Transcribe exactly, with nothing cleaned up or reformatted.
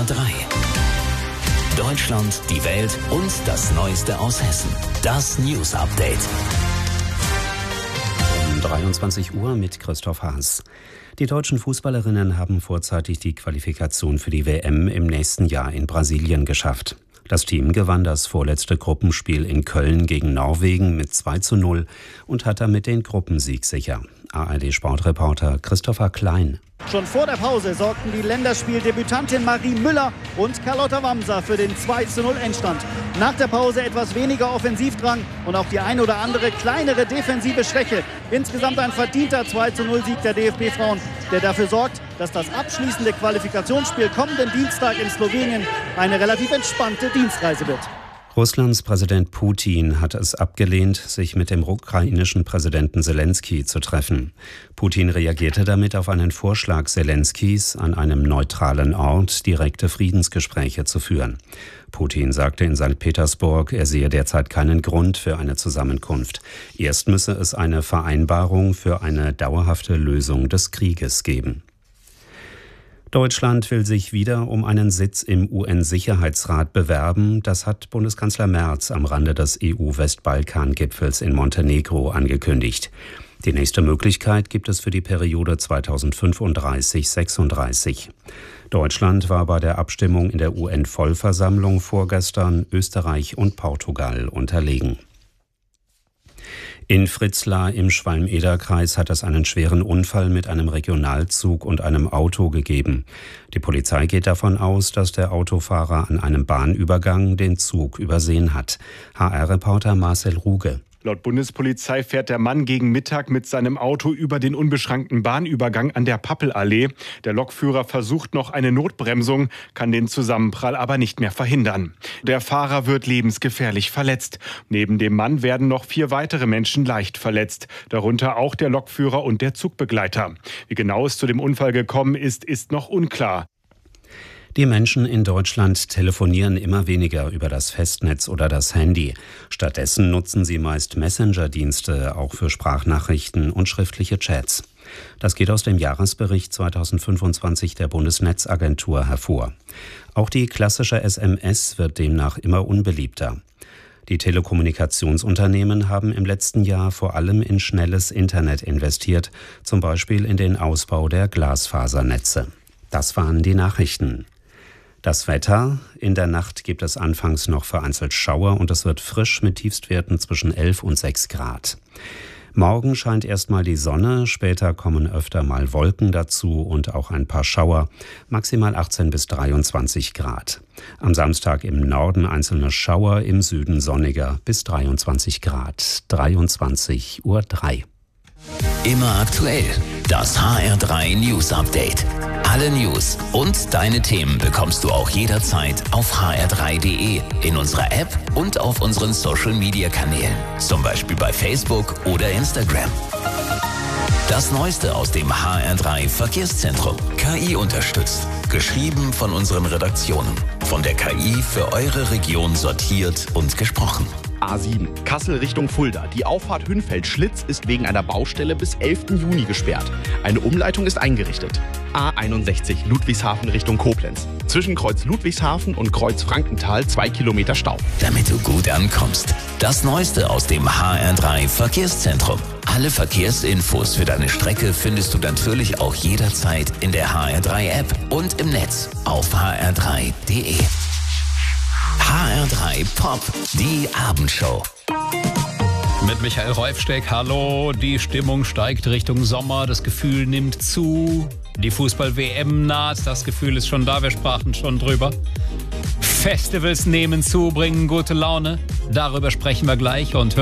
R drei. Deutschland, die Welt und das Neueste aus Hessen. Das News Update. Um dreiundzwanzig Uhr mit Christoph Haas. Die deutschen Fußballerinnen haben vorzeitig die Qualifikation für die W M im nächsten Jahr in Brasilien geschafft. Das Team gewann das vorletzte Gruppenspiel in Köln gegen Norwegen mit zwei zu null und hat damit den Gruppensieg sicher. A R D-Sportreporter Christopher Klein. Schon vor der Pause sorgten die Länderspieldebütantin Marie Müller und Carlotta Wamser für den zwei zu null Endstand. Nach der Pause etwas weniger Offensivdrang und auch die ein oder andere kleinere defensive Schwäche. Insgesamt ein verdienter zwei zu null Sieg der D F B-Frauen, der dafür sorgt, dass das abschließende Qualifikationsspiel kommenden Dienstag in Slowenien eine relativ entspannte Dienstreise wird. Russlands Präsident Putin hat es abgelehnt, sich mit dem ukrainischen Präsidenten Selenskyj zu treffen. Putin reagierte damit auf einen Vorschlag Selenskys, an einem neutralen Ort direkte Friedensgespräche zu führen. Putin sagte in Sankt Petersburg, er sehe derzeit keinen Grund für eine Zusammenkunft. Erst müsse es eine Vereinbarung für eine dauerhafte Lösung des Krieges geben. Deutschland will sich wieder um einen Sitz im U N-Sicherheitsrat bewerben. Das hat Bundeskanzler Merz am Rande des E U-Westbalkan-Gipfels in Montenegro angekündigt. Die nächste Möglichkeit gibt es für die Periode zweitausendfünfunddreißig sechsunddreißig. Deutschland war bei der Abstimmung in der U N-Vollversammlung vorgestern Österreich und Portugal unterlegen. In Fritzlar im Schwalm-Eder-Kreis hat es einen schweren Unfall mit einem Regionalzug und einem Auto gegeben. Die Polizei geht davon aus, dass der Autofahrer an einem Bahnübergang den Zug übersehen hat. H R-Reporter Marcel Ruge. Laut Bundespolizei fährt der Mann gegen Mittag mit seinem Auto über den unbeschrankten Bahnübergang an der Pappelallee. Der Lokführer versucht noch eine Notbremsung, kann den Zusammenprall aber nicht mehr verhindern. Der Fahrer wird lebensgefährlich verletzt. Neben dem Mann werden noch vier weitere Menschen leicht verletzt, darunter auch der Lokführer und der Zugbegleiter. Wie genau es zu dem Unfall gekommen ist, ist noch unklar. Die Menschen in Deutschland telefonieren immer weniger über das Festnetz oder das Handy. Stattdessen nutzen sie meist Messenger-Dienste, auch für Sprachnachrichten und schriftliche Chats. Das geht aus dem Jahresbericht zweitausendfünfundzwanzig der Bundesnetzagentur hervor. Auch die klassische S M S wird demnach immer unbeliebter. Die Telekommunikationsunternehmen haben im letzten Jahr vor allem in schnelles Internet investiert, zum Beispiel in den Ausbau der Glasfasernetze. Das waren die Nachrichten. Das Wetter: In der Nacht gibt es anfangs noch vereinzelt Schauer und es wird frisch mit Tiefstwerten zwischen elf und sechs Grad. Morgen scheint erstmal die Sonne, später kommen öfter mal Wolken dazu und auch ein paar Schauer, maximal achtzehn bis dreiundzwanzig Grad. Am Samstag im Norden einzelne Schauer, im Süden sonniger bis dreiundzwanzig Grad. dreiundzwanzig Uhr drei. Immer aktuell. Das H R drei News Update. Alle News und deine Themen bekommst du auch jederzeit auf h r drei punkt d e, in unserer App und auf unseren Social Media Kanälen. Zum Beispiel bei Facebook oder Instagram. Das Neueste aus dem H R drei Verkehrszentrum. K I unterstützt. Geschrieben von unseren Redaktionen. Von der K I für eure Region sortiert und gesprochen. A sieben, Kassel Richtung Fulda. Die Auffahrt Hünfeld-Schlitz ist wegen einer Baustelle bis elften Juni gesperrt. Eine Umleitung ist eingerichtet. A einundsechzig, Ludwigshafen Richtung Koblenz. Zwischen Kreuz Ludwigshafen und Kreuz Frankenthal zwei Kilometer Stau. Damit du gut ankommst. Das Neueste aus dem H R drei Verkehrszentrum. Alle Verkehrsinfos für deine Strecke findest du natürlich auch jederzeit in der H R drei App und im Netz auf h r drei punkt d e. H R drei Pop, die Abendshow. Mit Michael Reufsteck, hallo. Die Stimmung steigt Richtung Sommer, das Gefühl nimmt zu. Die Fußball-W M naht, das Gefühl ist schon da, wir sprachen schon drüber. Festivals nehmen zu, bringen gute Laune. Darüber sprechen wir gleich und hören